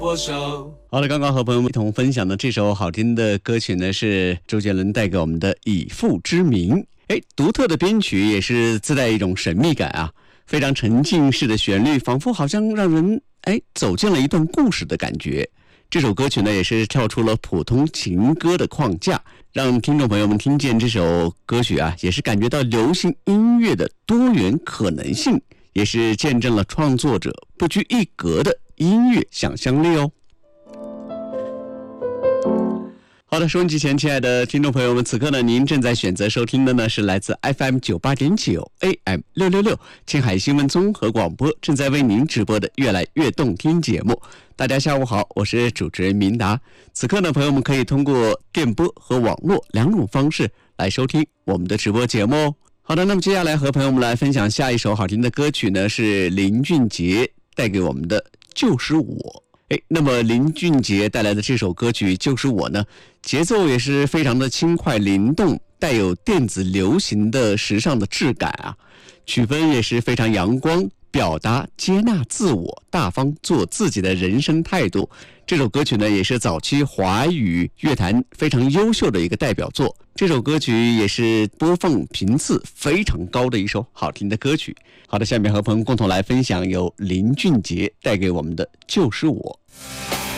好了，刚刚和朋友们一同分享的这首好听的歌曲呢，是周杰伦带给我们的《以父之名》。独特的编曲也是自带一种神秘感啊，非常沉浸式的旋律，仿佛好像让人走进了一段故事的感觉。这首歌曲呢，也是跳出了普通情歌的框架，让听众朋友们听见这首歌曲啊，也是感觉到流行音乐的多元可能性，也是见证了创作者不拘一格的音乐想象力哦。好的，收音机前亲爱的听众朋友们，此刻呢，您正在选择收听的呢是来自 FM 98.9 AM 666青海新闻综合广播正在为您直播的越来越动听节目。大家下午好，我是主持人明达。此刻呢，朋友们可以通过电波和网络两种方式来收听我们的直播节目哦。好的，那么接下来和朋友们来分享下一首好听的歌曲呢，是林俊杰带给我们的《就是我》。那么林俊杰带来的这首歌曲《就是我》呢，节奏也是非常的轻快灵动，带有电子流行的时尚的质感啊，曲风也是非常阳光，表达接纳自我，大方做自己的人生态度。这首歌曲呢，也是早期华语乐坛非常优秀的一个代表作。这首歌曲也是播放频次非常高的一首好听的歌曲。好的，下面和朋友共同来分享由林俊杰带给我们的《就是我》。